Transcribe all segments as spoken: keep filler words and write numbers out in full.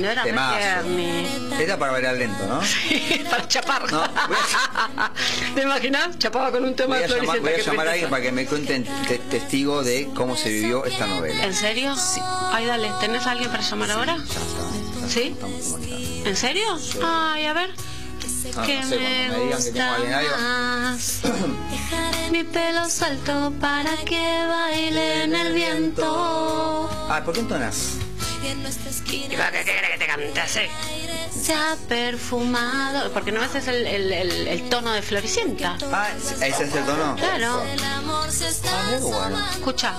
no era McKerny. Esta para bailar lento, ¿no? Sí, para chapar. No, a... ¿Te imaginas? Chapaba con un tema voy a de llamar, Floricienta. voy a llamar a alguien para que me cuenten te testigo de cómo se vivió esta novela. ¿En serio? Sí. Ay, dale, ¿tenés a alguien para llamar Sí, ahora? Ya está. Ya ¿Sí? Estamos comunicando. ¿En serio? Sí. Ay, a ver. Ah, que no sé, me cuando me digan que tengo a alguien, ahí va. más. Dejaré mi pelo suelto para que baile en el viento. Ah, ¿por qué entonas? ¿Y para qué querés que te cante así? Se ha perfumado. Porque no ese es el, el, el, el tono de Floricienta. Ah, ¿ese es el tono? Claro. Ah, muy bueno. Escucha.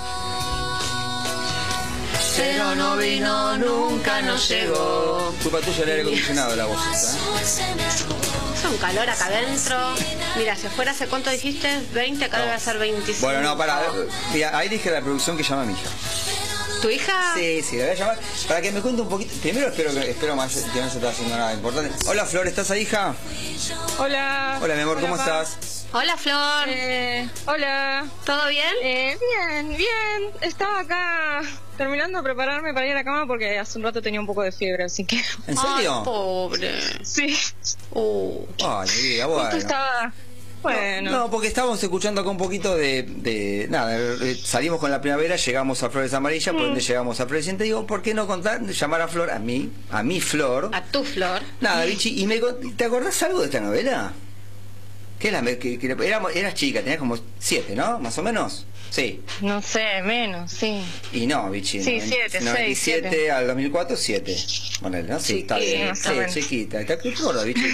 Pero no vino, nunca nos llegó. Culpa tuya el aire acondicionado la voz esta, ¿eh? Hace un calor acá adentro. Mira, si fuera hace cuánto dijiste, veinte, acá No. debe ser veinticinco. Bueno, no, para. Mira, ahí dije a la producción que llama a mi hija. ¿Tu hija? Sí, sí, la voy a llamar para que me cuente un poquito. Primero espero que espero más que no se está haciendo nada importante. Hola Flor, ¿estás ahí, hija? Hola. Hola mi amor, ¿cómo Hola, estás? Hola, Flor. Eh, hola. ¿Todo bien? Eh, bien, bien. Estaba acá terminando de prepararme para ir a la cama porque hace un rato tenía un poco de fiebre, así que... ¿En serio? Ay, pobre. Sí. Uh. Ay, mi vida, Justo bueno. estaba... Bueno. No, no, porque estábamos escuchando acá un poquito de, de nada, eh, salimos con la primavera, llegamos a Flores Amarillas, Mm. por donde llegamos a Floricienta, digo, ¿por qué no contar, llamar a Flor, a mí, a mi Flor? A tu Flor. Nada, Vichy, y me con- ¿te acordás algo de esta novela? ¿Qué era? Que, que, éramos, eras chica, tenías como siete, ¿no? Más o menos. Sí. No sé, menos, sí. Y no, Vichy. Sí, noven- siete, seis, noventa y siete siete. al dos mil cuatro, siete. Ponele, ¿no? Sí, está Chiquita, bien. más o Sí, menos. chiquita. Está qué gorda, Vichy.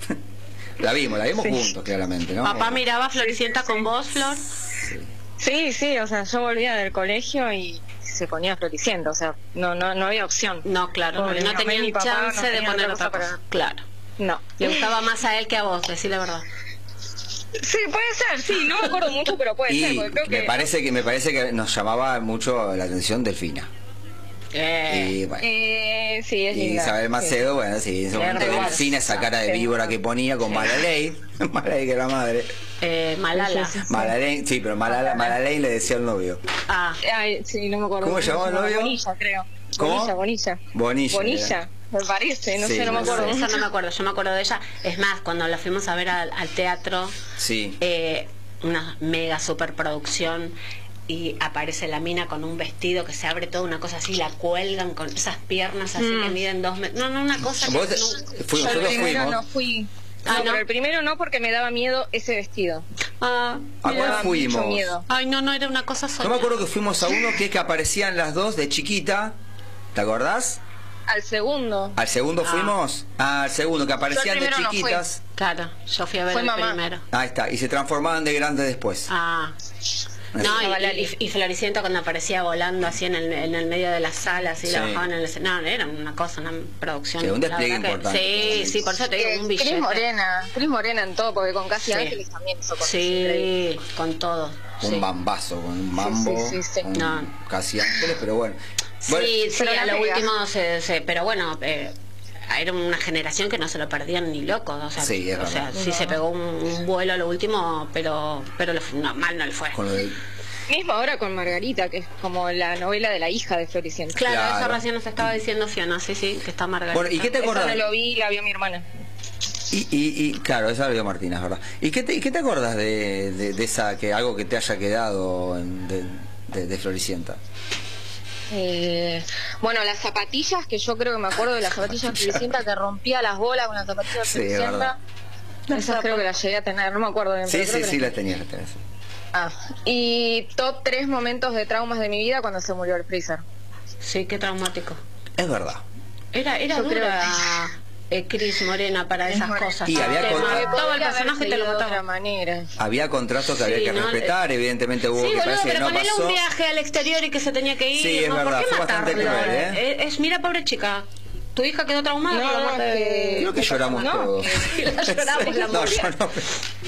La vimos, la vimos Sí. juntos, claramente, ¿no? Papá miraba a Floricienta con vos, Flor. Sí, sí, o sea, yo volvía del colegio y se ponía Floricienta, o sea, no no no había opción. No, claro, Pobre, no mi mamá y tenían mi papá chance no de tenían poner otra otra cosa cosa. Claro. No. Le gustaba más a él que a vos, decí la verdad. Sí, puede ser, sí, no me acuerdo mucho, pero puede ser, Y porque creo me que... parece que me parece que nos llamaba mucho la atención Delfina. Eh. Y bueno. Eh, sí, es Y linda. Isabel sí. Macedo, bueno, sí, en ese Es momento hermosa. Delfina, esa cara de Sí. víbora que ponía con Mala Ley. Mala Ley que era madre. Eh, Malala. Sí, sí, sí. Mala Ley, sí, pero Mala, Mala Ley le decía al novio. Ah, Ay, sí, no me acuerdo. ¿Cómo se llamaba el novio? Bonilla, creo. ¿Cómo? Bonilla, Bonilla. Bonilla. Bonilla, me parece, no Sí, sé, no me no acuerdo. sé. esa no me acuerdo, yo me acuerdo de ella. Es más, cuando la fuimos a ver al, al teatro, Sí. eh, una mega superproducción, y aparece la mina con un vestido que se abre toda una cosa así, la cuelgan con esas piernas así Mm. que miden dos metros. No, no, una cosa que ¿Vos te- no- fuimos, Yo el nosotros primero fuimos. no fui. Ah, no, ¿no? pero el primero no porque me daba miedo ese vestido. Ah, ¿A Me cuál daba fuimos? mucho miedo. ay, no, no, era una cosa sola. Yo me acuerdo que fuimos a uno que es que aparecían las dos de chiquita. ¿Te acordás? Al segundo. ¿Al segundo Ah. fuimos? Ah, al segundo, que aparecían de primero no fui. chiquitas. Claro, yo fui a ver Fue el mamá. primero. Ahí está, y se transformaban de grandes después. Ah. No, Estaba y, Lali. y, y Floricienta cuando aparecía volando así en el, en el medio de la sala, así Sí. la bajaban en el escenario. No, era una cosa, una producción. Sí, un la despliegue verdad que- importante, Sí, realmente. sí, por eso te digo, Eh, un billete. Cris Morena, Cris Morena en todo, porque con Casi Sí. Ángeles también hizo cosas increíbles. Sí, con todo. Un sí. bambazo, con un mambo, sí, sí, sí. con No. casi ángeles, pero bueno. Bueno, Sí, sí, Pero a la lo pega. último se, se- pero bueno, eh, era una generación que no se lo perdían ni locos, o sea, Sí, es o sea, verdad. sí se pegó un, un vuelo a lo último, pero pero le fue- no, mal no le fue. con lo de- Mismo ahora con Margarita, que es como la novela de la hija de Floricienta. Claro, Claro. eso recién nos estaba diciendo Fiona, sí, sí, que está Margarita. Bueno, ¿y qué te Esa acordás? no lo vi, la vio mi hermana. Y, y, y claro, esa lo vio Martina, es verdad. ¿Y qué te, y qué te acordás de, de, de esa, que algo que te haya quedado en- de, de, de Floricienta? Eh, bueno, las zapatillas, que yo creo que me acuerdo de las zapatillas de Floricienta, que rompía las bolas con las zapatillas de Sí, es Floricienta. verdad. Esas creo que las llegué a tener, no me acuerdo bien. Sí, pero sí, creo que sí, las- las tenías, las tenías. Ah, y top tres momentos de traumas de mi vida cuando se murió el freezer. Sí, qué traumático. Es verdad. Era, era Yo dura creo eh, Cris Morena para Cris esas Morena. cosas. Y había Te con- mataba el Podría haber personaje, te lo seguido de mataba. otra manera. Había contratos que Sí, había que no, respetar, evidentemente hubo Sí, que boludo, parece que pero no con él a pasó. un viaje al exterior y que se tenía que ir, Sí, es ¿no? verdad, ¿Por qué fue bastante matarlo? cruel, ¿eh? Es, es- mira, pobre chica, tu hija quedó traumada No, por la muerte no, de... que- Creo que lloramos No, todos. que la lloramos, la No, moría. yo no.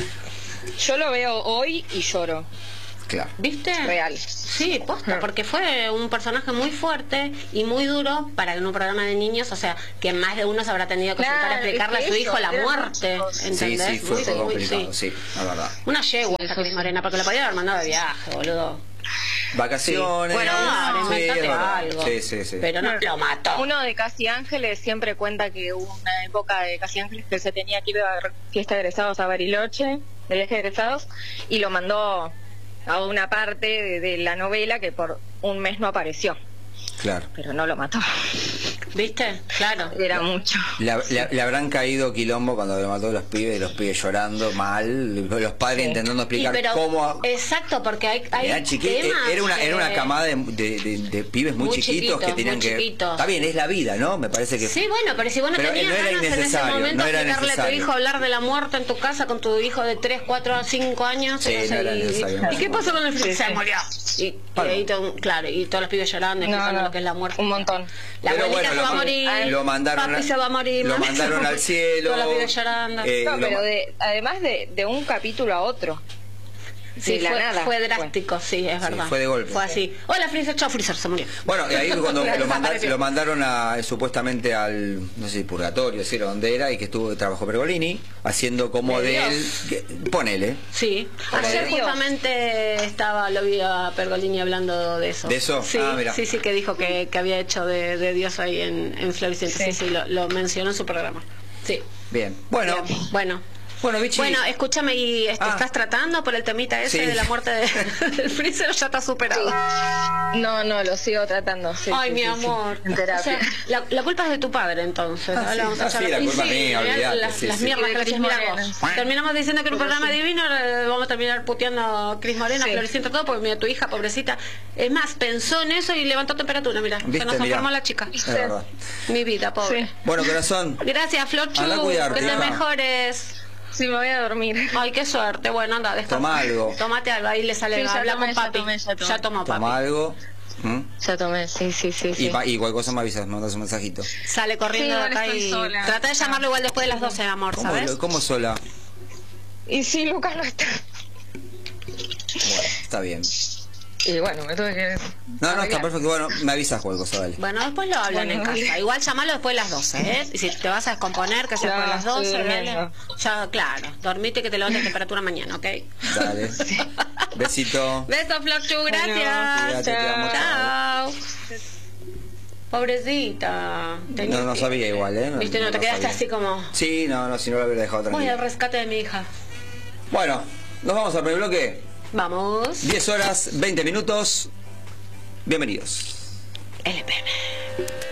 Yo lo veo hoy y lloro. Claro. ¿Viste? Real. Sí, posta, porque fue un personaje muy fuerte y muy duro para en un programa de niños, o sea, que más de uno se habrá tenido que sentar a Claro, explicarle es a su que hijo eso, la eran muerte, chicos. Sí, ¿entendés? sí, fue Muy, todo muy, complicado, sí. sí, la verdad. Una yegua Sí, esa eso Cris sí. Morena, porque la podía haber mandado de viaje, boludo. Vacaciones. Bueno, Claro, sí, inventate es verdad. algo. Sí, sí, sí. Pero no lo mató. Uno de Casi Ángeles siempre cuenta que hubo una época de Casi Ángeles que se tenía que ir a fiesta de egresados a Bariloche, de viaje de egresados, y lo mandó a una parte de, de la novela que por un mes no apareció, Claro. pero no lo mató. ¿Viste? Claro. Era mucho. Le, le- le habrán caído quilombo cuando lo mató a los pibes, los pibes llorando mal, los padres Sí. intentando Y explicar pero, cómo... exacto, porque hay, hay Era, chiqui- temas era una era una que- camada de, de- de- de pibes muy, Muy chiquitos, que chiquitos, tenían muy que... chiquitos. Está bien, es la vida, ¿no? Me parece que... Sí, bueno, pero si vos no Pero, tenías eh, no era ganas en ese innecesario, momento no de era explicarle a tu necesario. hijo hablar de la muerte en tu casa con tu hijo de tres, cuatro, cinco años. Sí, y sé, no era y- necesario. ¿Y qué pasó con el Sí, Se sí. murió. Y, y Bueno. ahí todo- claro, y todos los pibes llorando, No, explicando no, lo que es la muerte. un montón. La Pero abuelita bueno, se lo va a ma- morir, lo mandaron papi a- se va a morir, lo mamá se mandaron va a al morir, cielo. todos los pibes llorando. Eh, No, lo pero ma- de, además de, de un capítulo a otro. Sí, de la fue, nada. fue drástico, sí, es Sí, verdad. fue de golpe. Fue así. Hola, Freezer, chao, Freezer, se murió. Bueno, y ahí cuando Claro, lo, manda- desapareció. lo mandaron a, supuestamente al, no sé si purgatorio, si era donde era, y que estuvo, trabajó Pergolini, haciendo como De de, Dios. él, que- ponele, Sí, Como ayer de Dios. justamente estaba, lo vi a Pergolini hablando de eso. ¿De eso? Sí, Ah, mira. sí, sí, que dijo que, que había hecho de, de Dios ahí en, en Floricienta. Sí, Sí. sí, lo, lo mencionó en su programa. Sí. bien. Bueno, Bien. Bueno. bueno, Vichy. Bueno, escúchame, ¿y este, Ah. estás tratando por el temita ese Sí. de la muerte de- del Freezer o ya está superado? No, no, lo sigo tratando. sí, Ay, sí, mi sí, amor. sí, en O terapia. sea, la, la culpa es de tu padre, entonces. Ah, Ahora sí. vamos a Ah, sí, charlar. la Y culpa es mía, mirá olvidate, Las, sí, las sí. mierdas Sí, que de le decís, Cris mirá Morena. vos. Terminamos diciendo que era un Pero programa sí. divino, ahora vamos a terminar puteando a Cris Morena, Sí. Floricienta, todo, porque mira, tu hija, pobrecita. Es más, pensó en eso y levantó temperatura, mira. Se Viste, nos mirá. enfermó la chica. Es verdad. Mi vida, pobre. Sí. Bueno, corazón, Gracias, Florchu. Anda a cuidarte, Que te hija. mejores. Sí, me voy a dormir. Ay, qué suerte. Bueno, anda, descansa. Toma algo. Tómate algo, ahí le sale. Sí, ya habla tomé, con ya papi. tomé, ya tomé. Ya tomó, papi. toma algo. ¿Mm? Ya tomé, sí, sí, sí. Y, sí. pa- y cualquier cosa me avisas, me mandas un mensajito. Sale corriendo Sí, de ahora acá estoy y sola. trata de llamarlo igual después de las doce, amor, ¿Cómo, ¿sabes? lo- cómo sola? Y sí, Lucas no está. Bueno, está bien. Y bueno, me tuve que... No, no, está arreglar. perfecto. Bueno, me avisas cualquier cosa, dale. Bueno, después lo hablan Bueno, en dale. casa. Igual llamalo después de las doce, ¿eh? Y si te vas a descomponer, que sea Ya, después de las doce, estoy dale. durmiendo. Ya, claro. Dormite que te levantes temperatura mañana, ¿ok? Dale. Besito. Besos, Florchu, gracias. Cuídate, te amo, Chao. Pobrecita. No, no sabía igual, ¿eh? No- Viste, no, no te lo quedaste sabía. así como... Sí, no, no, si no lo hubiera dejado Voy tranquilo. al rescate de mi hija. Bueno, nos vamos al primer bloque. Vamos. diez horas, veinte minutos. Bienvenidos. L P M.